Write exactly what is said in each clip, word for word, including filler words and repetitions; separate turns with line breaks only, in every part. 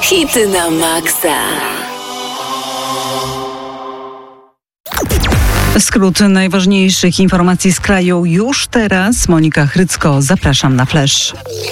Hity na maksa.
Skrót najważniejszych informacji z kraju już teraz. Monika Chrycko, zapraszam na Flash.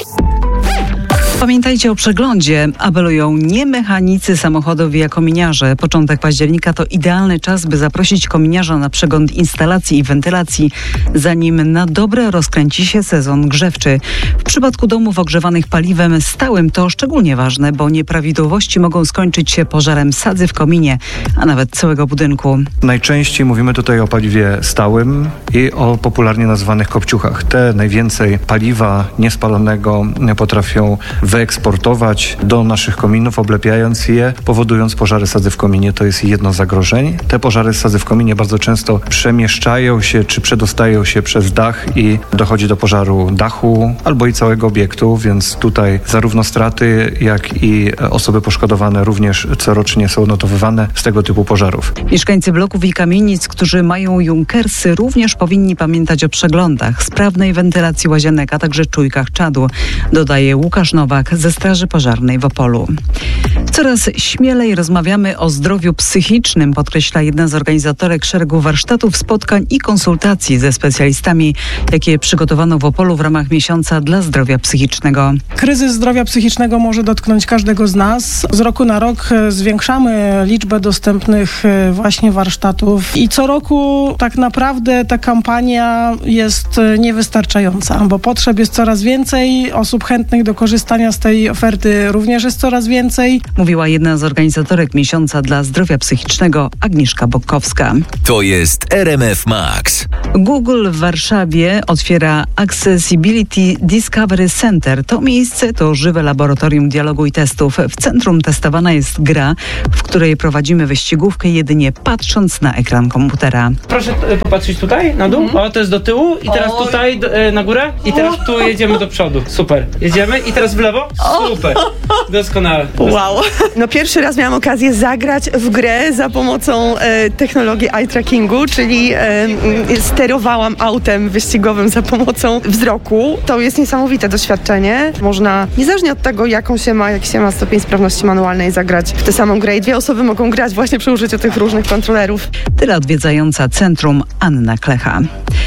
Pamiętajcie o przeglądzie. Apelują nie mechanicy samochodów i kominiarze. Początek października to idealny czas, by zaprosić kominiarza na przegląd instalacji i wentylacji, zanim na dobre rozkręci się sezon grzewczy. W przypadku domów ogrzewanych paliwem stałym to szczególnie ważne, bo nieprawidłowości mogą skończyć się pożarem sadzy w kominie, a nawet całego budynku.
Najczęściej mówimy tutaj o paliwie stałym i o popularnie nazywanych kopciuchach. Te najwięcej paliwa niespalonego potrafią wyeksportować do naszych kominów, oblepiając je, powodując pożary sadzy w kominie. To jest jedno z zagrożeń. Te pożary sadzy w kominie bardzo często przemieszczają się czy przedostają się przez dach i dochodzi do pożaru dachu albo i całego obiektu, więc tutaj zarówno straty, jak i osoby poszkodowane również corocznie są notowywane z tego typu pożarów.
Mieszkańcy bloków i kamienic, którzy mają junkersy, również powinni pamiętać o przeglądach, sprawnej wentylacji łazienek, a także czujkach czadu, dodaje Łukasz Nowak ze Straży Pożarnej w Opolu. Coraz śmielej rozmawiamy o zdrowiu psychicznym, podkreśla jedna z organizatorek szeregu warsztatów, spotkań i konsultacji ze specjalistami, jakie przygotowano w Opolu w ramach miesiąca dla zdrowia psychicznego.
Kryzys zdrowia psychicznego może dotknąć każdego z nas. Z roku na rok zwiększamy liczbę dostępnych właśnie warsztatów i co roku tak naprawdę ta kampania jest niewystarczająca, bo potrzeb jest coraz więcej, osób chętnych do korzystania z tej oferty również jest coraz więcej.
Mówiła jedna z organizatorek miesiąca dla zdrowia psychicznego, Agnieszka Bokkowska.
To jest R M F Max.
Google w Warszawie otwiera Accessibility Discovery Center. To miejsce to żywe laboratorium dialogu i testów. W centrum testowana jest gra, w której prowadzimy wyścigówkę jedynie patrząc na ekran komputera.
Proszę t- popatrzeć tutaj, na dół. Mhm. O, to jest do tyłu i teraz o. tutaj do, e, na górę i teraz tu jedziemy do przodu. Super. Jedziemy i teraz w lewo. Super. Doskonale.
Wow. No pierwszy raz miałam okazję zagrać w grę za pomocą e, technologii eye trackingu, czyli e, sterowałam autem wyścigowym za pomocą wzroku. To jest niesamowite doświadczenie. Można, niezależnie od tego, jaką się ma, jak się ma stopień sprawności manualnej, zagrać w tę samą grę i dwie osoby mogą grać właśnie przy użyciu tych różnych kontrolerów.
Tyle odwiedzająca centrum Anna Klecha.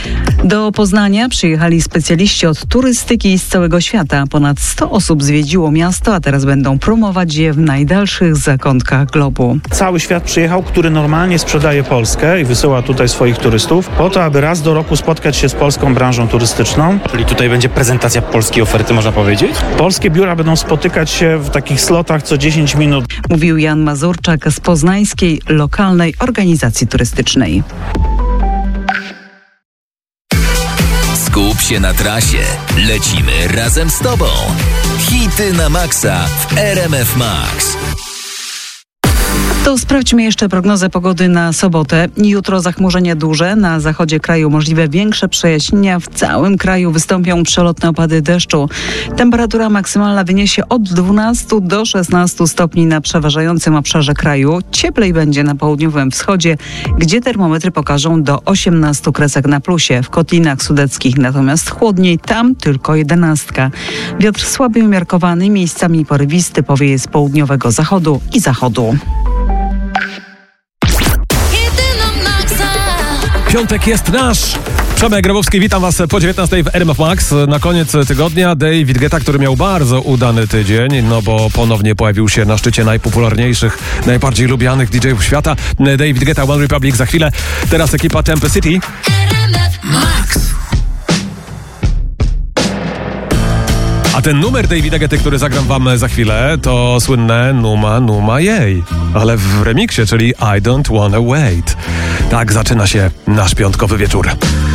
Do Poznania przyjechali specjaliści od turystyki z całego świata. Ponad sto osób zwiedziło miasto, a teraz będą promować je w najdalszych zakątkach globu.
Cały świat przyjechał, który normalnie sprzedaje Polskę i wysyła tutaj swoich turystów po to, aby raz do roku spotkać się z polską branżą turystyczną.
Czyli tutaj będzie prezentacja polskiej oferty, można powiedzieć?
Polskie biura będą spotykać się w takich slotach co dziesięć minut.
Mówił Jan Mazurczak z poznańskiej lokalnej organizacji turystycznej.
Skup się na trasie. Lecimy razem z Tobą. Hity na maksa w R M F Max.
To sprawdźmy jeszcze prognozę pogody na sobotę. Jutro zachmurzenie duże. Na zachodzie kraju możliwe większe przejaśnienia. W całym kraju wystąpią przelotne opady deszczu. Temperatura maksymalna wyniesie od dwunastu do szesnastu stopni na przeważającym obszarze kraju. Cieplej będzie na południowym wschodzie, gdzie termometry pokażą do osiemnastu kresek na plusie. W Kotlinach Sudeckich natomiast chłodniej, tam tylko jedenastka. Wiatr słaby umiarkowany, miejscami porywisty, powieje z południowego zachodu i zachodu.
Piątek jest nasz! Przemek Grabowski, witam Was po dziewiętnastej w R M F Max. Na koniec tygodnia David Guetta, który miał bardzo udany tydzień, no bo ponownie pojawił się na szczycie najpopularniejszych, najbardziej lubianych D J-ów świata. David Guetta, One Republic za chwilę. Teraz ekipa Tempe City. R M F Max. A ten numer Davida Guetty, który zagram Wam za chwilę, to słynne Numa Numa Jej, ale w remiksie, czyli I Don't Wanna Wait. Tak zaczyna się nasz piątkowy wieczór.